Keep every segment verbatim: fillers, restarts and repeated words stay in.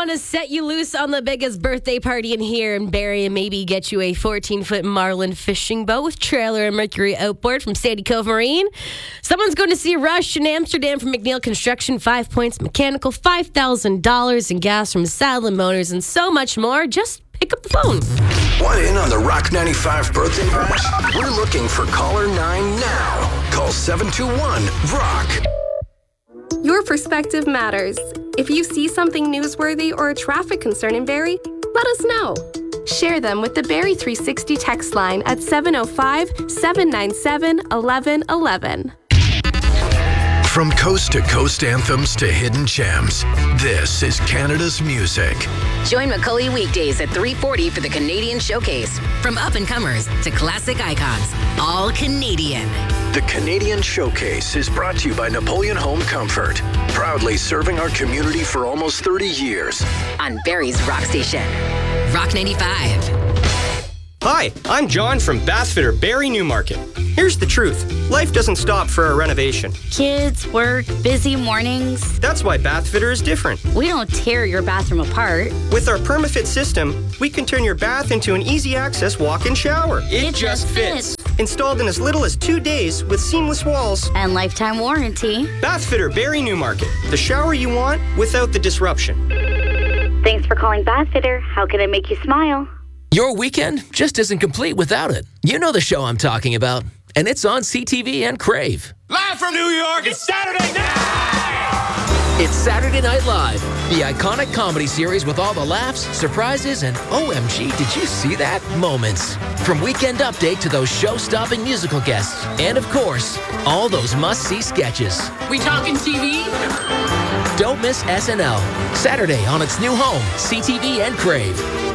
want to set you loose on the biggest birthday party in here in Barrie and maybe get you a fourteen-foot Marlin fishing boat with trailer and Mercury outboard from Sandy Cove Marine. Someone's going to see Rush in Amsterdam from McNeil Construction, Five Points Mechanical, five thousand dollars in gas from Sadlin Motors, and so much more. Just pick up the phone. Want in on the Rock ninety-five birthday bash? We're looking for caller nine now. Call seven two one, rock. Your perspective matters. If you see something newsworthy or a traffic concern in Barrie, let us know. Share them with the Barrie three sixty text line at seven oh five, seven nine seven, one one one one. From coast to coast anthems to hidden gems, this is Canada's music. Join Macaulay weekdays at three forty for the Canadian Showcase. From up-and-comers to classic icons, all Canadian. The Canadian Showcase is brought to you by Napoleon Home Comfort, proudly serving our community for almost thirty years. On Barrie's Rock Station. Rock ninety-five. Hi, I'm John from Bathfitter Barrie Newmarket. Here's the truth. Life doesn't stop for a renovation. Kids, work, busy mornings. That's why Bathfitter is different. We don't tear your bathroom apart. With our PermaFit system, we can turn your bath into an easy-access walk-in shower. It, it just fits. fits. Installed in as little as two days with seamless walls. And lifetime warranty. Bathfitter Barrie Newmarket. The shower you want without the disruption. Thanks for calling Bathfitter. How can I make you smile? Your weekend just isn't complete without it. You know the show I'm talking about. And it's on C T V and Crave. Live from New York, it's Saturday night! It's Saturday Night Live, the iconic comedy series with all the laughs, surprises, and O M G, did you see that? Moments. From Weekend Update to those show-stopping musical guests. And of course, all those must-see sketches. We talking T V? Don't miss S N L. Saturday on its new home, C T V and Crave.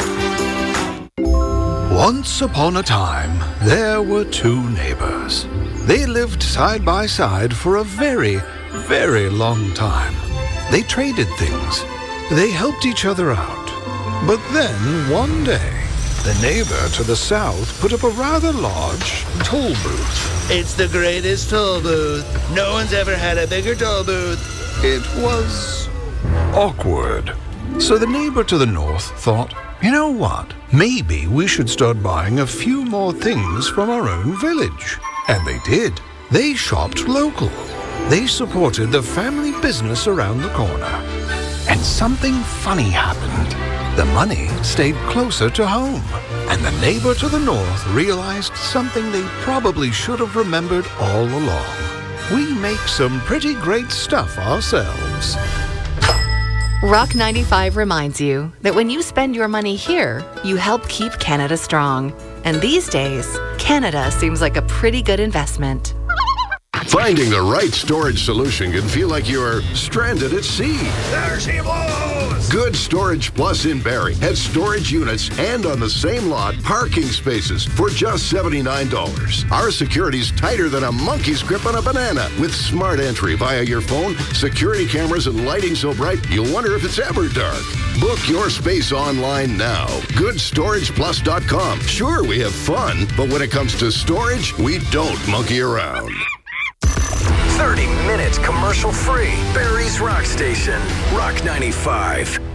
Once upon a time, there were two neighbors. They lived side by side for a very, very long time. They traded things. They helped each other out. But then, one day, the neighbor to the south put up a rather large toll booth. It's the greatest toll booth. No one's ever had a bigger toll booth. It was awkward. So the neighbor to the north thought, you know what? Maybe we should start buying a few more things from our own village. And they did. They shopped local. They supported the family business around the corner. And something funny happened. The money stayed closer to home. And the neighbor to the north realized something they probably should have remembered all along. We make some pretty great stuff ourselves. Rock ninety-five reminds you that when you spend your money here, you help keep Canada strong. And these days, Canada seems like a pretty good investment. Finding the right storage solution can feel like you're stranded at sea. There she blows! Good Storage Plus in Barrie has storage units and on the same lot, parking spaces for just seventy-nine dollars. Our security's tighter than a monkey's grip on a banana with smart entry via your phone, security cameras, and lighting so bright you'll wonder if it's ever dark. Book your space online now. good storage plus dot com. Sure, we have fun, but when it comes to storage, we don't monkey around. thirty minutes commercial free. Barrie's Rock Station. Rock ninety-five.